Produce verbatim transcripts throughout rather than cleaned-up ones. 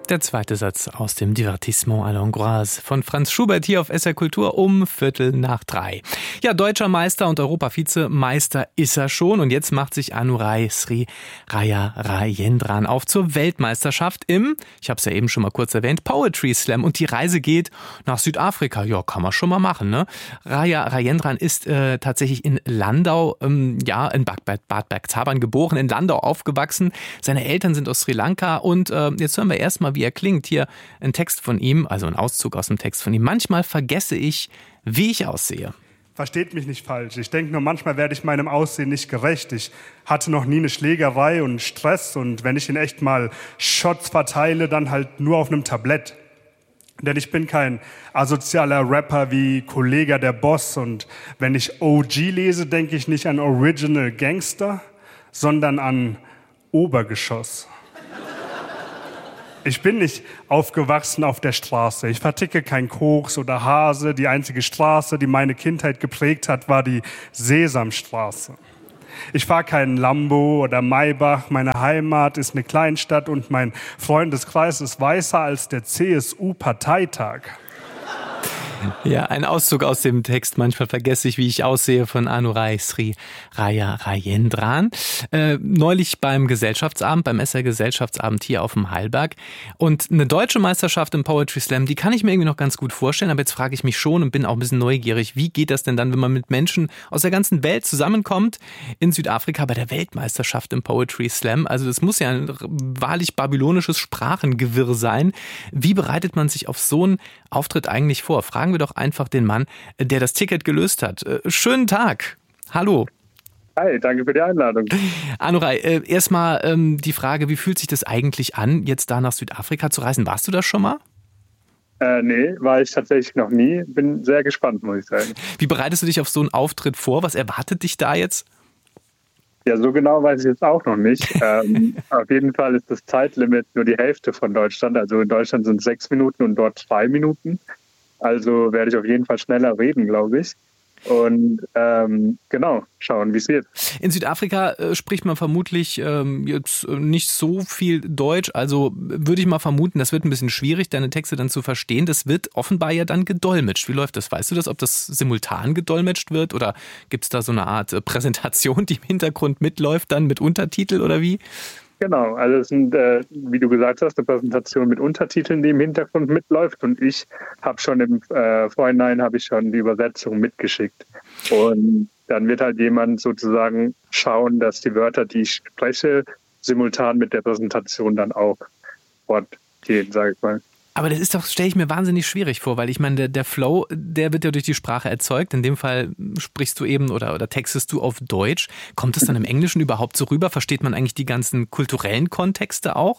Der zweite Satz aus dem Divertissement à l'Hongroise von Franz Schubert hier auf S R Kultur um Viertel nach drei. Ja, deutscher Meister und Europa-Vizemeister ist er schon und jetzt macht sich Anurai Sri Raya Rajendran auf zur Weltmeisterschaft im, ich habe es ja eben schon mal kurz erwähnt, Poetry Slam und die Reise geht nach Südafrika. Ja, kann man schon mal machen, ne? Raya Rajendran ist äh, tatsächlich in Landau, ähm, ja, in Bad, Bad Bergzabern geboren, in Landau aufgewachsen. Seine Eltern sind aus Sri Lanka und äh, jetzt hören wir erstmal, wie er klingt. Hier ein Text von ihm, also ein Auszug aus dem Text von ihm. Manchmal vergesse ich, wie ich aussehe. Versteht mich nicht falsch. Ich denke nur, manchmal werde ich meinem Aussehen nicht gerecht. Ich hatte noch nie eine Schlägerei und Stress. Und wenn ich in echt mal Shots verteile, dann halt nur auf einem Tablett. Denn ich bin kein asozialer Rapper wie Kollega der Boss. Und wenn ich O G lese, denke ich nicht an Original Gangster, sondern an Obergeschoss. Ich bin nicht aufgewachsen auf der Straße. Ich verticke kein Koks oder Hase. Die einzige Straße, die meine Kindheit geprägt hat, war die Sesamstraße. Ich fahre keinen Lambo oder Maybach. Meine Heimat ist eine Kleinstadt und mein Freundeskreis ist weißer als der C S U-Parteitag. Ja, ein Auszug aus dem Text. Manchmal vergesse ich, wie ich aussehe, von Anurai Sri Raya Rajendran. Äh, neulich beim Gesellschaftsabend, beim S R Gesellschaftsabend hier auf dem Heilberg. Und eine deutsche Meisterschaft im Poetry Slam, die kann ich mir irgendwie noch ganz gut vorstellen. Aber jetzt frage ich mich schon und bin auch ein bisschen neugierig. Wie geht das denn dann, wenn man mit Menschen aus der ganzen Welt zusammenkommt in Südafrika bei der Weltmeisterschaft im Poetry Slam? Also das muss ja ein wahrlich babylonisches Sprachengewirr sein. Wie bereitet man sich auf so einen Auftritt eigentlich vor? Fragen wir doch einfach den Mann, der das Ticket gelöst hat. Schönen Tag. Hallo. Hi, danke für die Einladung. Anurai, äh, erstmal ähm, die Frage, wie fühlt sich das eigentlich an, jetzt da nach Südafrika zu reisen? Warst du das schon mal? Äh, nee, war ich tatsächlich noch nie. Bin sehr gespannt, muss ich sagen. Wie bereitest du dich auf so einen Auftritt vor? Was erwartet dich da jetzt? Ja, so genau weiß ich jetzt auch noch nicht. ähm, auf jeden Fall ist das Zeitlimit nur die Hälfte von Deutschland. Also in Deutschland sind es sechs Minuten und dort zwei Minuten. Also werde ich auf jeden Fall schneller reden, glaube ich. Und ähm, genau, schauen, wie es wird. In Südafrika äh, spricht man vermutlich ähm, jetzt nicht so viel Deutsch. Also würde ich mal vermuten, das wird ein bisschen schwierig, deine Texte dann zu verstehen. Das wird offenbar ja dann gedolmetscht. Wie läuft das? Weißt du das, ob das simultan gedolmetscht wird? Oder gibt es da so eine Art äh, Präsentation, die im Hintergrund mitläuft, dann mit Untertitel oder wie? Genau, also es sind, äh, wie du gesagt hast, eine Präsentation mit Untertiteln, die im Hintergrund mitläuft. Und ich habe schon im äh, Vorhinein habe ich schon die Übersetzung mitgeschickt. Und dann wird halt jemand sozusagen schauen, dass die Wörter, die ich spreche, simultan mit der Präsentation dann auch fortgehen, sage ich mal. Aber das ist doch, stelle ich mir wahnsinnig schwierig vor, weil ich meine, der, der Flow, der wird ja durch die Sprache erzeugt. In dem Fall sprichst du eben oder, oder textest du auf Deutsch. Kommt es dann im Englischen überhaupt so rüber? Versteht man eigentlich die ganzen kulturellen Kontexte auch?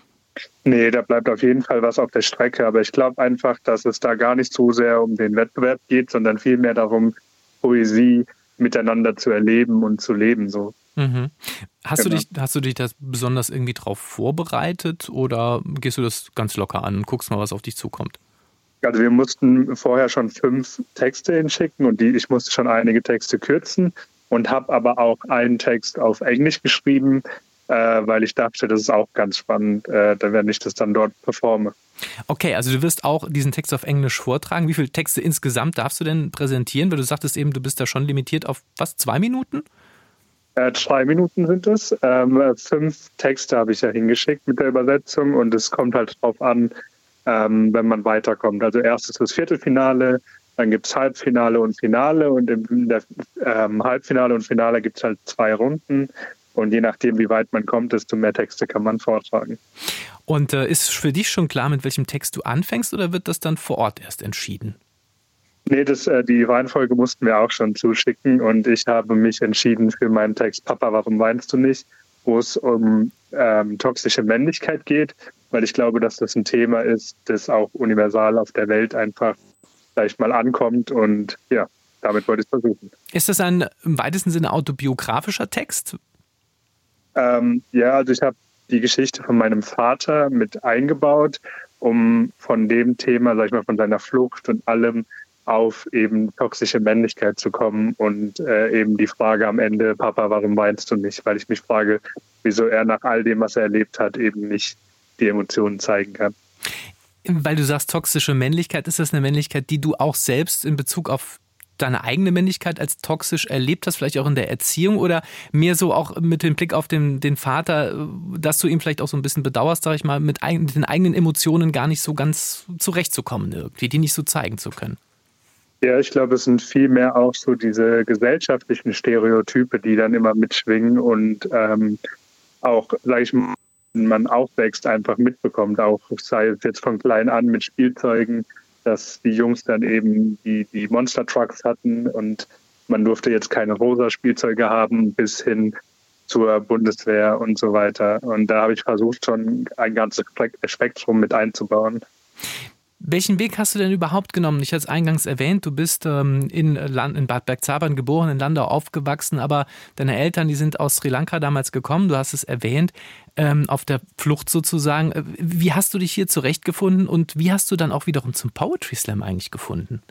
Nee, da bleibt auf jeden Fall was auf der Strecke. Aber ich glaube einfach, dass es da gar nicht so sehr um den Wettbewerb geht, sondern vielmehr darum, Poesie miteinander zu erleben und zu leben, so. Mhm. Hast, Genau. du dich, hast du dich das besonders irgendwie drauf vorbereitet oder gehst du das ganz locker an und guckst mal, was auf dich zukommt? Also wir mussten vorher schon fünf Texte hinschicken und die, ich musste schon einige Texte kürzen und habe aber auch einen Text auf Englisch geschrieben, äh, weil ich dachte, das ist auch ganz spannend, äh, wenn ich das dann dort performe. Okay, also du wirst auch diesen Text auf Englisch vortragen. Wie viele Texte insgesamt darfst du denn präsentieren? Weil du sagtest eben, du bist da schon limitiert auf was, zwei Minuten? Äh, zwei Minuten sind es. Ähm, fünf Texte habe ich ja hingeschickt mit der Übersetzung und es kommt halt drauf an, ähm, wenn man weiterkommt. Also erstes das Viertelfinale, dann gibt es Halbfinale und Finale und im der, ähm, Halbfinale und Finale gibt es halt zwei Runden und je nachdem, wie weit man kommt, desto mehr Texte kann man vortragen. Und äh, ist für dich schon klar, mit welchem Text du anfängst oder wird das dann vor Ort erst entschieden? Nee, das, äh, die Reihenfolge mussten wir auch schon zuschicken und ich habe mich entschieden für meinen Text Papa, warum weinst du nicht?, wo es um ähm, toxische Männlichkeit geht, weil ich glaube, dass das ein Thema ist, das auch universal auf der Welt einfach vielleicht mal ankommt und ja, damit wollte ich es versuchen. Ist das ein im weitesten Sinne autobiografischer Text? Ähm, ja, also ich habe die Geschichte von meinem Vater mit eingebaut, um von dem Thema, sag ich mal, von seiner Flucht und allem auf eben toxische Männlichkeit zu kommen und äh, eben die Frage am Ende, Papa, warum weinst du nicht? Weil ich mich frage, wieso er nach all dem, was er erlebt hat, eben nicht die Emotionen zeigen kann. Weil du sagst, toxische Männlichkeit, ist das eine Männlichkeit, die du auch selbst in Bezug auf deine eigene Männlichkeit als toxisch erlebt hast, vielleicht auch in der Erziehung oder mehr so auch mit dem Blick auf den, den Vater, dass du ihn vielleicht auch so ein bisschen bedauerst, sag ich mal, mit, ein, mit den eigenen Emotionen gar nicht so ganz zurechtzukommen irgendwie, die nicht so zeigen zu können? Ja, ich glaube, es sind vielmehr auch so diese gesellschaftlichen Stereotype, die dann immer mitschwingen und ähm, auch, sag ich mal, man aufwächst, einfach mitbekommt, auch sei es jetzt von klein an mit Spielzeugen, dass die Jungs dann eben die, die Monster Trucks hatten und man durfte jetzt keine rosa Spielzeuge haben, bis hin zur Bundeswehr und so weiter. Und da habe ich versucht, schon ein ganzes Spektrum mit einzubauen. Welchen Weg hast du denn überhaupt genommen? Ich hatte es eingangs erwähnt, du bist ähm, in, Land, in Bad Bergzabern geboren, in Landau aufgewachsen, aber deine Eltern, die sind aus Sri Lanka damals gekommen, du hast es erwähnt, ähm, auf der Flucht sozusagen. Wie hast du dich hier zurechtgefunden und wie hast du dann auch wiederum zum Poetry Slam eigentlich gefunden?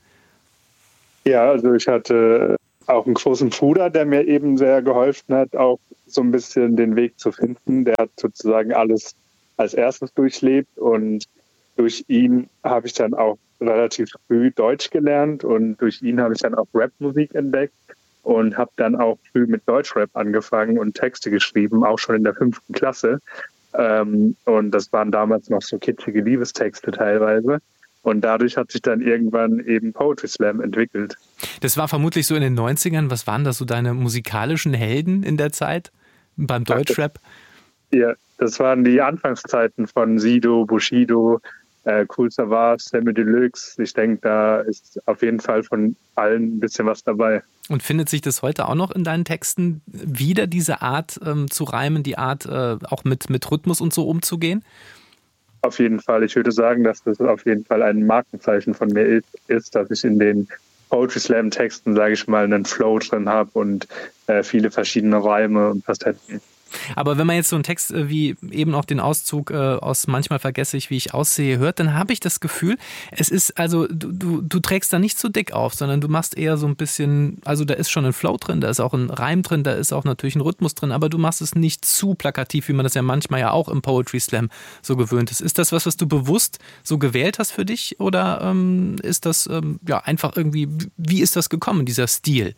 Ja, also ich hatte auch einen großen Bruder, der mir eben sehr geholfen hat, auch so ein bisschen den Weg zu finden. Der hat sozusagen alles als erstes durchlebt und durch ihn habe ich dann auch relativ früh Deutsch gelernt und durch ihn habe ich dann auch Rapmusik entdeckt und habe dann auch früh mit Deutschrap angefangen und Texte geschrieben, auch schon in der fünften Klasse. Ähm, und das waren damals noch so kitschige Liebestexte teilweise. Und dadurch hat sich dann irgendwann eben Poetry Slam entwickelt. Das war vermutlich so in den neunzigern. Was waren da so deine musikalischen Helden in der Zeit beim Deutschrap? Ja, das waren die Anfangszeiten von Sido, Bushido, Äh, Kool Savas, Samy Deluxe. Ich denke, da ist auf jeden Fall von allen ein bisschen was dabei. Und findet sich das heute auch noch in deinen Texten wieder, diese Art ähm, zu reimen, die Art äh, auch mit, mit Rhythmus und so umzugehen? Auf jeden Fall. Ich würde sagen, dass das auf jeden Fall ein Markenzeichen von mir ist, ist dass ich in den Poetry Slam Texten, sage ich mal, einen Flow drin habe und äh, viele verschiedene Reime und Facetten. Aber wenn man jetzt so einen Text wie eben auch den Auszug aus Manchmal vergesse ich, wie ich aussehe, hört, dann habe ich das Gefühl, es ist also, du, du, du trägst da nicht so dick auf, sondern du machst eher so ein bisschen, also da ist schon ein Flow drin, da ist auch ein Reim drin, da ist auch natürlich ein Rhythmus drin, aber du machst es nicht zu plakativ, wie man das ja manchmal ja auch im Poetry Slam so gewöhnt ist. Ist das was, was du bewusst so gewählt hast für dich oder ähm, ist das ähm, ja einfach irgendwie, wie ist das gekommen, dieser Stil?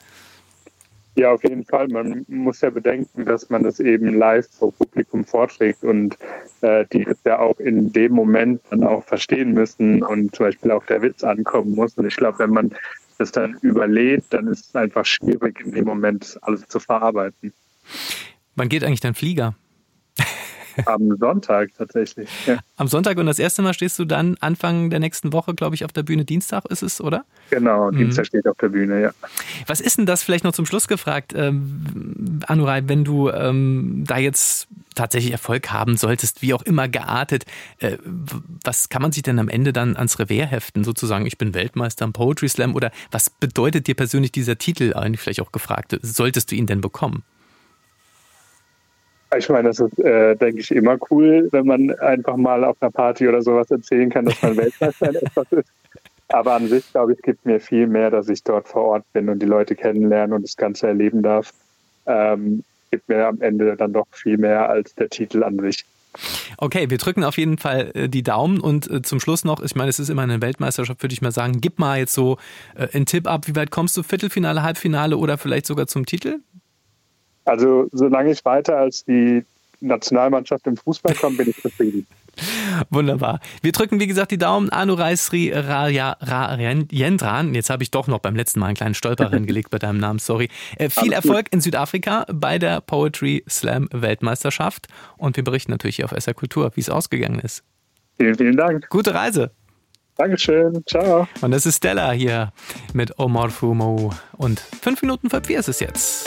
Ja, auf jeden Fall. Man muss ja bedenken, dass man das eben live vor Publikum vorträgt und äh, die es ja auch in dem Moment dann auch verstehen müssen und zum Beispiel auch der Witz ankommen muss. Und ich glaube, wenn man das dann überlädt, dann ist es einfach schwierig, in dem Moment alles zu verarbeiten. Wann geht eigentlich dein Flieger? Am Sonntag tatsächlich. Ja. Am Sonntag und das erste Mal stehst du dann Anfang der nächsten Woche, glaube ich, auf der Bühne. Dienstag ist es, oder? Genau, Dienstag mhm. steht auf der Bühne, ja. Was ist denn das, vielleicht noch zum Schluss gefragt, ähm, Anurai, wenn du ähm, da jetzt tatsächlich Erfolg haben solltest, wie auch immer geartet, äh, was kann man sich denn am Ende dann ans Revers heften, sozusagen, ich bin Weltmeister im Poetry Slam oder was bedeutet dir persönlich dieser Titel, eigentlich vielleicht auch gefragt, solltest du ihn denn bekommen? Ich meine, das ist, äh, denke ich, immer cool, wenn man einfach mal auf einer Party oder sowas erzählen kann, dass man Weltmeister in etwas ist. Aber an sich, glaube ich, gibt mir viel mehr, dass ich dort vor Ort bin und die Leute kennenlernen und das Ganze erleben darf. Ähm, gibt mir am Ende dann doch viel mehr als der Titel an sich. Okay, wir drücken auf jeden Fall äh, die Daumen und äh, zum Schluss noch, ich meine, es ist immer eine Weltmeisterschaft, würde ich mal sagen, gib mal jetzt so äh, einen Tipp ab, wie weit kommst du, Viertelfinale, Halbfinale oder vielleicht sogar zum Titel? Also solange ich weiter als die Nationalmannschaft im Fußball komme, bin ich zufrieden. Wunderbar. Wir drücken, wie gesagt, die Daumen. Anurai Srirajendran. Jetzt habe ich doch noch beim letzten Mal einen kleinen Stolper reingelegt bei deinem Namen, sorry. Äh, viel Erfolg in Südafrika bei der Poetry Slam Weltmeisterschaft. Und wir berichten natürlich hier auf S R Kultur, wie es ausgegangen ist. Vielen, vielen Dank. Gute Reise. Dankeschön. Ciao. Und das ist Stella hier mit Omar Fumo. Und fünf Minuten vor vier ist es jetzt.